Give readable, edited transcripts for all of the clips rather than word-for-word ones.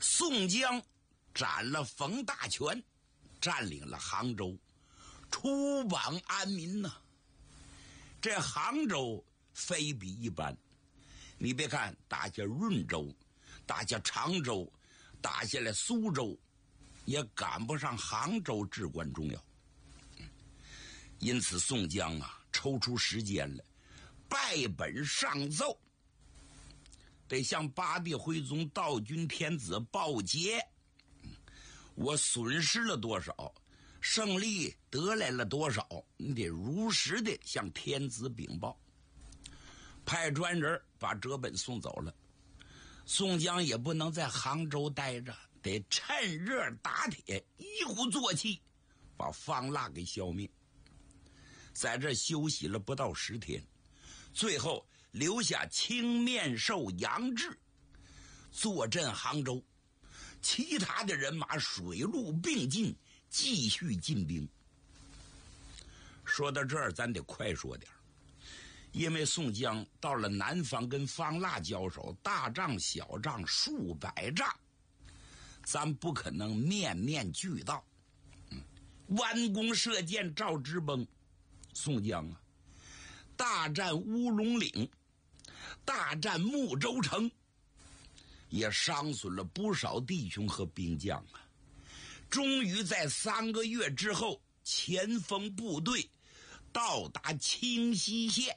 宋江斩了冯大权，占领了杭州，出榜安民呐。这杭州非比一般，你别看打下润州，打下常州，打下来苏州，也赶不上杭州至关重要。因此宋江抽出时间来拜本上奏，得向八地徽宗道君天子报捷，我损失了多少，胜利得来了多少，你得如实的向天子禀报。派专人把折本送走了。宋江也不能在杭州待着，得趁热打铁，一鼓作气把方腊给消灭。在这休息了不到10天，最后留下青面兽杨志坐镇杭州，其他的人马水陆并进，继续进兵。说到这儿咱得快说点，因为宋江到了南方跟方腊交手，大仗小仗数百仗，咱不可能面面俱到。弯弓射箭照之崩，宋江大战乌龙岭，大战睦州城，也伤损了不少弟兄和兵将终于在3个月之后，前锋部队到达清溪县。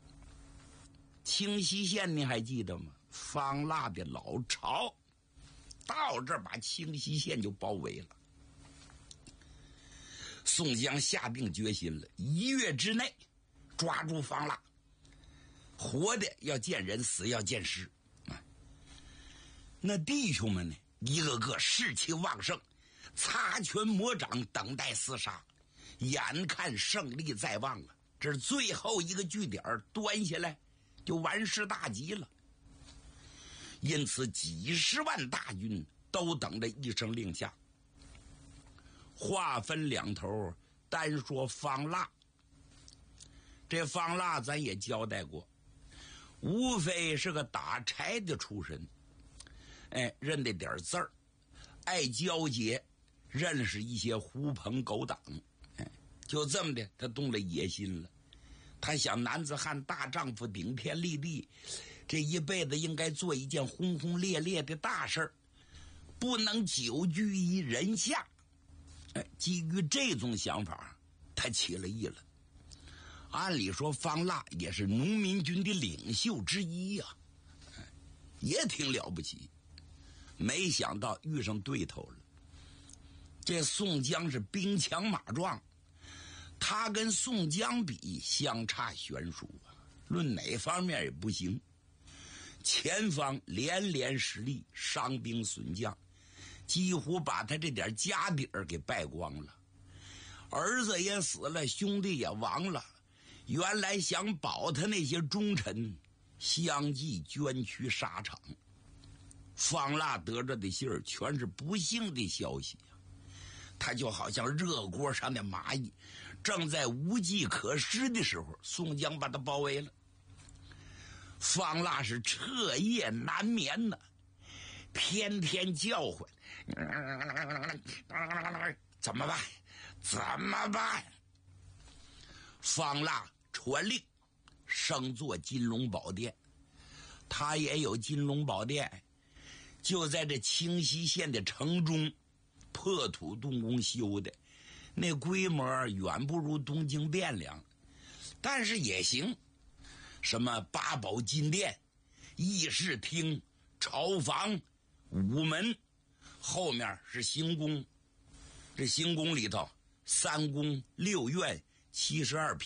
清溪县你还记得吗？方腊的老巢，到这儿把清溪县就包围了。宋江下定决心了，1月之内抓住方腊，活的要见人，死要见尸。那弟兄们呢，一个个士气旺盛，擦拳磨掌，等待厮杀，眼看胜利在望了，这是最后一个据点，端下来就完事大吉了。因此几十万大军都等着一声令下。话分两头，单说方腊。这方腊咱也交代过，无非是个打柴的出身，认得点字儿，爱交结，认识一些狐朋狗党，就这么的他动了野心了。他想男子汉大丈夫顶天立地，这一辈子应该做一件轰轰烈烈的大事儿，不能久居于人下。基于这种想法，他起了义了。按理说方腊也是农民军的领袖之一呀，也挺了不起。没想到遇上对头了。这宋江是兵强马壮，他跟宋江比相差悬殊论哪方面也不行。前方连连失利，伤兵损将，几乎把他这点家底儿给败光了。儿子也死了，兄弟也亡了，原来想保他那些忠臣相继捐躯沙场。方腊得着的信儿全是不幸的消息，他就好像热锅上的蚂蚁，正在无计可施的时候，宋江把他包围了。方腊是彻夜难眠呢，天天叫唤，怎么办？怎么办？方腊传令升做金龙宝殿，他也有金龙宝殿，就在这清溪县的城中破土动工修的，那规模远不如东京汴梁，但是也行。什么八宝金殿、议事厅、朝房、午门，后面是行宫。这行宫里头3宫6院72